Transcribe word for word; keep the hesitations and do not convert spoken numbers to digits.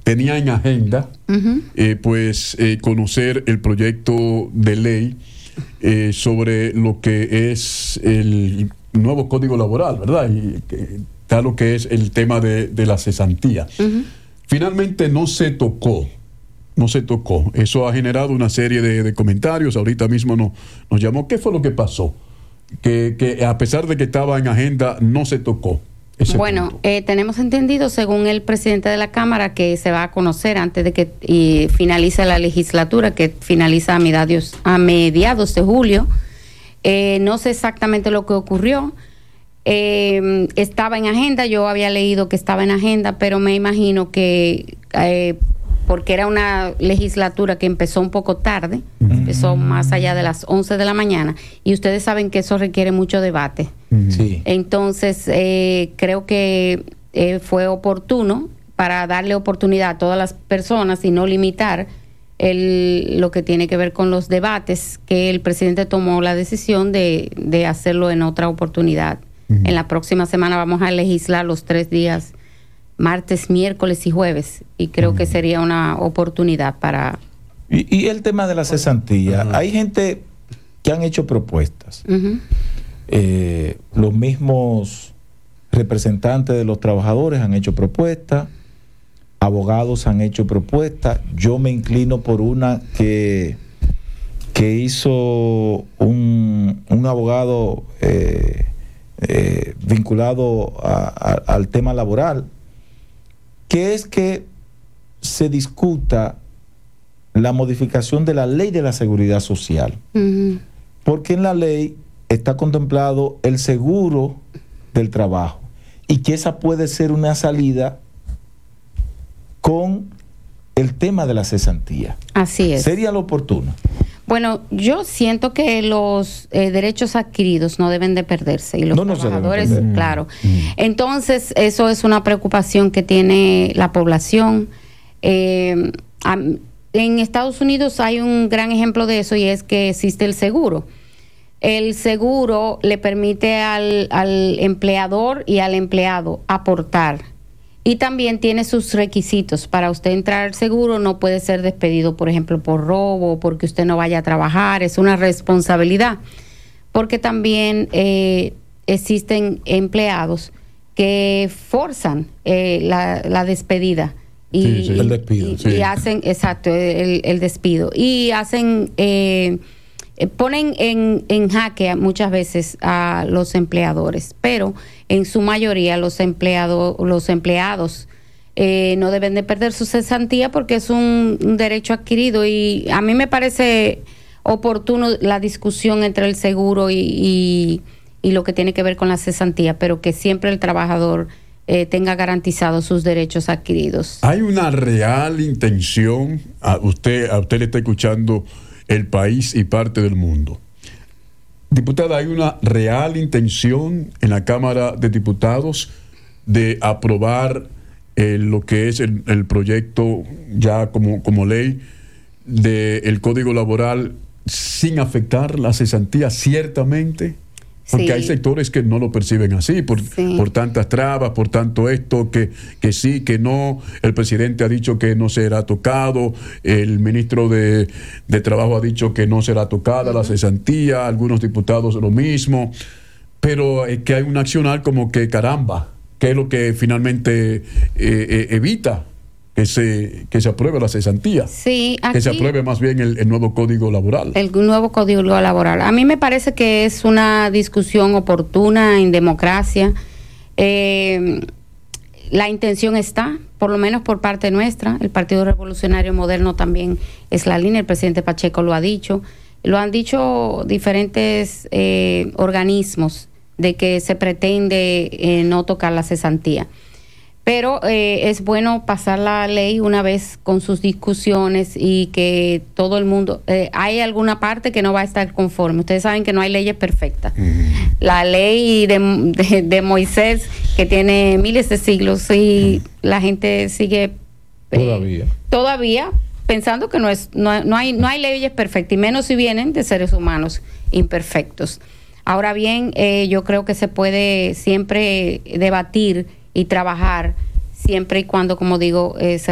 tenía en agenda uh-huh. eh, pues eh, conocer el proyecto de ley eh, sobre lo que es el nuevo Código Laboral, ¿verdad? Y que, tal lo que es el tema de, de la cesantía. Uh-huh. Finalmente no se tocó, no se tocó. Eso ha generado una serie de, de comentarios. Ahorita mismo nos, nos llamó. ¿Qué fue lo que pasó? Que, que a pesar de que estaba en agenda, no se tocó. Bueno, eh, tenemos entendido, según el presidente de la Cámara, que se va a conocer antes de que y finalice la legislatura, que finaliza a mediados, a mediados de julio. Eh, no sé exactamente lo que ocurrió. Eh, estaba en agenda, yo había leído que estaba en agenda, pero me imagino que eh, porque era una legislatura que empezó un poco tarde, mm. empezó más allá de las once de la mañana, y ustedes saben que eso requiere mucho debate. Sí. Entonces, eh, creo que eh, fue oportuno para darle oportunidad a todas las personas y no limitar el, lo que tiene que ver con los debates, que el presidente tomó la decisión de, de hacerlo en otra oportunidad. Uh-huh. En la próxima semana vamos a legislar los tres días, martes, miércoles y jueves, y creo uh-huh. que sería una oportunidad para... Y, y el tema de la cesantía, uh-huh. hay gente que han hecho propuestas. Uh-huh. Eh, los mismos representantes de los trabajadores han hecho propuestas, abogados han hecho propuestas. Yo me inclino por una que, que hizo un, un abogado eh, eh, vinculado a, a, al tema laboral, que es que se discuta la modificación de la ley de la seguridad social. Uh-huh. Porque en la ley está contemplado el seguro del trabajo y que esa puede ser una salida con el tema de la cesantía. Así es. ¿Sería lo oportuno? Bueno, yo siento que los eh, derechos adquiridos no deben de perderse y los no, no trabajadores, se deben claro. Mm. Entonces, eso es una preocupación que tiene la población. Eh, a, en Estados Unidos hay un gran ejemplo de eso y es que existe el seguro. El seguro le permite al, al empleador y al empleado aportar. Y también tiene sus requisitos. Para usted entrar al seguro no puede ser despedido, por ejemplo, por robo, porque usted no vaya a trabajar. Es una responsabilidad. Porque también eh, existen empleados que forzan eh, la, la despedida. Y, sí, sí, el despido. Y, sí. y hacen, exacto, el, el despido. Y hacen... Eh, ponen en, en jaque muchas veces a los empleadores, pero en su mayoría los empleados, los empleados eh, no deben de perder su cesantía porque es un, un derecho adquirido, y a mí me parece oportuno la discusión entre el seguro y, y, y lo que tiene que ver con la cesantía, pero que siempre el trabajador eh, tenga garantizados sus derechos adquiridos. Hay una real intención, a usted, a usted le está escuchando el país y parte del mundo. Diputada, ¿hay una real intención en la Cámara de Diputados de aprobar eh, lo que es el, el proyecto ya como, como ley del Código Laboral sin afectar la cesantía ciertamente? Porque sí. Hay sectores que no lo perciben así, por, sí. por tantas trabas, por tanto esto, que, que sí, que no. El presidente ha dicho que no será tocado, el ministro de, de Trabajo ha dicho que no será tocada uh-huh. la cesantía, algunos diputados lo mismo, pero es que hay un accionar como que caramba, que es lo que finalmente eh, eh, evita que se, que se apruebe la cesantía. Sí, aquí, que se apruebe más bien el, el nuevo Código Laboral. El nuevo Código Laboral. A mí me parece que es una discusión oportuna en democracia. Eh, la intención está, por lo menos por parte nuestra. El Partido Revolucionario Moderno también es la línea. El presidente Pacheco lo ha dicho. Lo han dicho diferentes eh, organismos de que se pretende eh, no tocar la cesantía. Pero eh, es bueno pasar la ley una vez con sus discusiones y que todo el mundo... Eh, hay alguna parte que no va a estar conforme. Ustedes saben que no hay leyes perfectas. Uh-huh. La ley de, de, de Moisés, que tiene miles de siglos, y uh-huh. la gente sigue... Eh, todavía. Todavía pensando que no, es, no, no, hay, no hay leyes perfectas, y menos si vienen de seres humanos imperfectos. Ahora bien, eh, yo creo que se puede siempre debatir y trabajar siempre y cuando, como digo, eh, se